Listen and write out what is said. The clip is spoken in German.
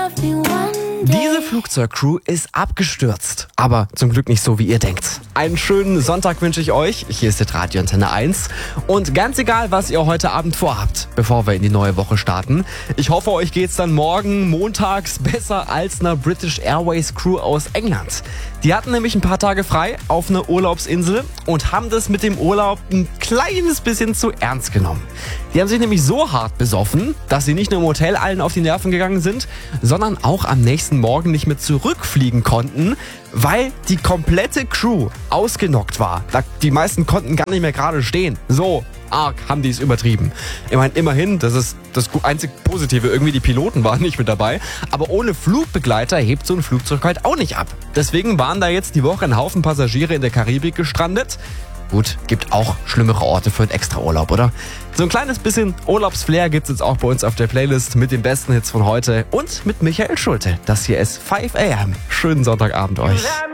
Diese Flugzeugcrew ist abgestürzt, aber zum Glück nicht so, wie ihr denkt. Einen schönen Sonntag wünsche ich euch. Hier ist Radio Antenne 1. Und ganz egal, was ihr heute Abend vorhabt, bevor wir in die neue Woche starten. Ich hoffe, euch geht's dann morgen montags besser als einer British Airways Crew aus England. Die hatten nämlich ein paar Tage frei auf einer Urlaubsinsel und haben das mit dem Urlaub ein kleines bisschen zu ernst genommen. Die haben sich nämlich so hart besoffen, dass sie nicht nur im Hotel allen auf die Nerven gegangen sind, sondern auch am nächsten Morgen nicht mehr zurückfliegen konnten, weil die komplette Crew ausgenockt war. Die meisten konnten gar nicht mehr gerade stehen. So arg haben die es übertrieben. Ich meine, immerhin, das ist das einzig Positive, irgendwie die Piloten waren nicht mit dabei, aber ohne Flugbegleiter hebt so ein Flugzeug halt auch nicht ab. Deswegen waren da jetzt die Woche ein Haufen Passagiere in der Karibik gestrandet. Gut, gibt auch schlimmere Orte für einen Extraurlaub, oder? So ein kleines bisschen Urlaubsflair gibt's jetzt auch bei uns auf der Playlist mit den besten Hits von heute und mit Michael Schulte. Das hier ist 5 AM. Schönen Sonntagabend euch.